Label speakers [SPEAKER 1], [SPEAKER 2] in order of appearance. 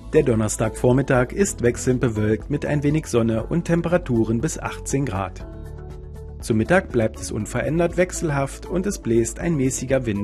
[SPEAKER 1] Der Donnerstagvormittag ist wechselnd bewölkt mit ein wenig Sonne und Temperaturen bis 18 Grad. Zum Mittag bleibt es unverändert wechselhaft und es bläst ein mäßiger Wind